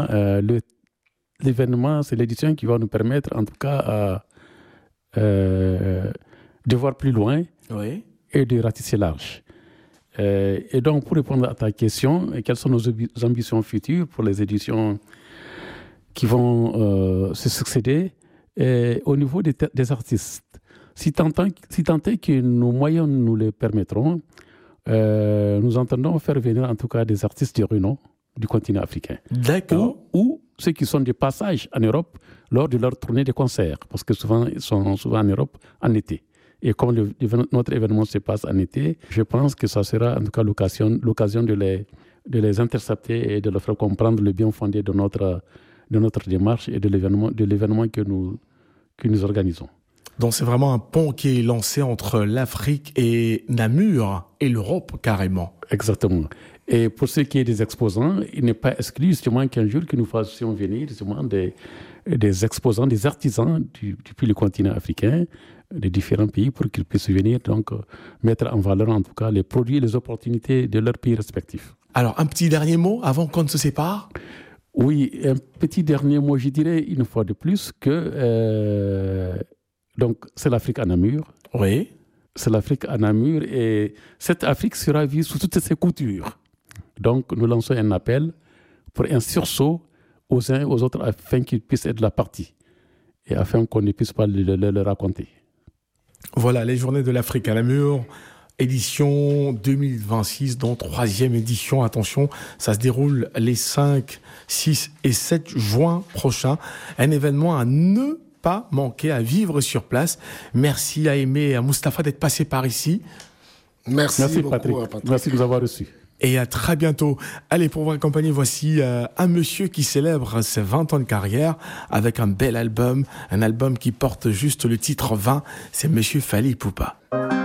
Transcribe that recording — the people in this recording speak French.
L'événement, c'est l'édition qui va nous permettre, en tout cas, de voir plus loin et de ratisser large. Et donc, pour répondre à ta question, quelles sont nos ambitions futures pour les éditions qui vont se succéder au niveau des artistes? Si tant est que nos moyens nous le permettront, nous entendons faire venir en tout cas des artistes de renom du continent africain. D'accord. Ou ceux qui sont de passage en Europe lors de leur tournée de concerts, parce que souvent, ils sont souvent en Europe en été. Et comme notre événement se passe en été, je pense que ça sera en tout cas l'occasion de les intercepter et de leur faire comprendre le bien fondé de notre démarche et de l'événement que nous organisons. Donc c'est vraiment un pont qui est lancé entre l'Afrique et Namur et l'Europe carrément. Exactement. Et pour ce qui est des exposants, il n'est pas exclu justement qu'un jour que nous fassions venir justement des exposants, des artisans depuis le continent africain, des différents pays, pour qu'ils puissent venir donc mettre en valeur en tout cas les produits et les opportunités de leurs pays respectifs. Alors un petit dernier mot avant qu'on ne se sépare? Oui, un petit dernier mot, je dirais une fois de plus que donc c'est l'Afrique à Namur. Oui. C'est l'Afrique à Namur et cette Afrique sera vue sous toutes ses coutures. Donc nous lançons un appel pour un sursaut aux uns et aux autres afin qu'ils puissent être la partie et afin qu'on ne puisse pas le raconter. Voilà, les Journées de l'Afrique à Namur, édition 2026, dont 3e édition. Attention, ça se déroule les 5, 6 et 7 juin prochains. Un événement à ne pas manquer, à vivre sur place. Merci à Aimé et à Mustapha d'être passés par ici. Merci beaucoup, Patrick. Merci de nous avoir reçus. Et à très bientôt. Allez, pour vous accompagner, voici un monsieur qui célèbre ses 20 ans de carrière avec un bel album, un album qui porte juste le titre 20. C'est monsieur Fally Ipupa.